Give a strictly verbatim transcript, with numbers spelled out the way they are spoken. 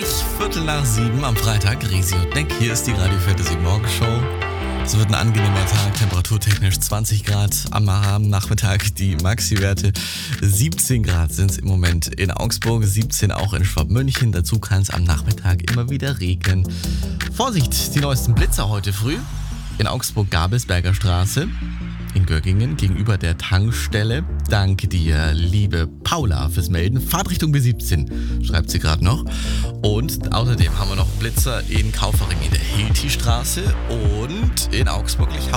Viertel nach sieben am Freitag. Resi und Neck, hier ist die Radio Fantasy Morgenshow. Es wird ein angenehmer Tag, temperaturtechnisch zwanzig Grad am Nachmittag. Die Maxi-Werte siebzehn Grad sind es im Moment in Augsburg, siebzehn auch in Schwabmünchen. Dazu kann es am Nachmittag immer wieder regnen. Vorsicht, die neuesten Blitzer heute früh. In Augsburg Gabelsberger Straße, in Göggingen gegenüber der Tankstelle. Danke dir, liebe Paula, fürs Melden. Fahrtrichtung B siebzehn, schreibt sie gerade noch. Und außerdem haben wir noch Blitzer in Kaufering in der Hilti-Straße und in Augsburg-Lichhausen.